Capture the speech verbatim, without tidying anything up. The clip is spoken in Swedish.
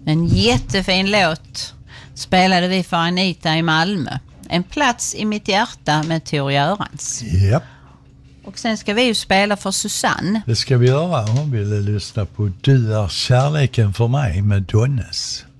En jättefin låt spelade vi för Anita i Malmö. En plats i mitt hjärta med Tor Görans. Japp. Och sen ska vi ju spela för Susanne. Det ska vi göra. Hon ville lyssna på Du är kärleken för mig med Donnes.